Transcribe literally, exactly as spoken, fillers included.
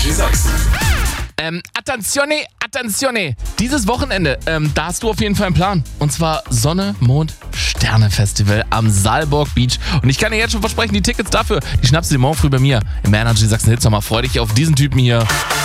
Energy Sachsen. Ähm, attenzione, attenzione. Dieses Wochenende, ähm, da hast du auf jeden Fall einen Plan. Und zwar Sonne, Mond, Sterne Festival am Saalburg Beach. Und ich kann dir jetzt schon versprechen, die Tickets dafür, die schnappst du dir morgen früh bei mir im Energy Sachsen Hitsommer. Freu dich auf diesen Typen hier.